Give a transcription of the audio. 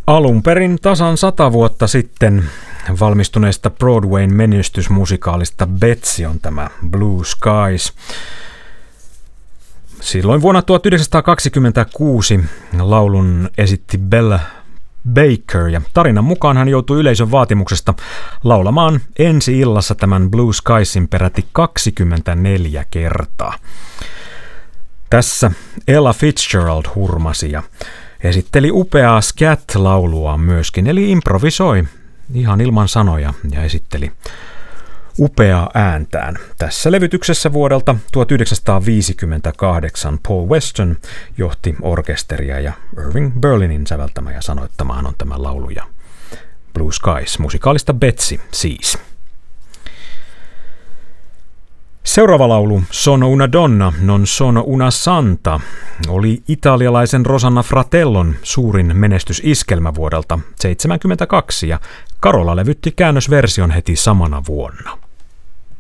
Alun perin tasan 100 vuotta sitten valmistuneesta Broadwayn menestysmusikaalista Betsy on tämä Blue Skies. Silloin vuonna 1926 laulun esitti Bella Baker ja tarinan mukaan hän joutui yleisön vaatimuksesta laulamaan ensi illassa tämän Blue Skiesin peräti 24 kertaa. Tässä Ella Fitzgerald hurmasi ja esitteli upeaa scat-lauluaan myöskin, eli improvisoi ihan ilman sanoja ja esitteli upeaa ääntään. Tässä levytyksessä vuodelta 1958 Paul Weston johti orkesteria ja Irving Berlinin säveltämä ja sanoittamaan on tämä laulu ja Blue Skies, musikaalista Betsy siis. Seuraava laulu, Sono una donna, non sono una santa, oli italialaisen Rosanna Fratellon suurin menestysiskelmä vuodelta 1972 ja Karola levytti käännösversion heti samana vuonna.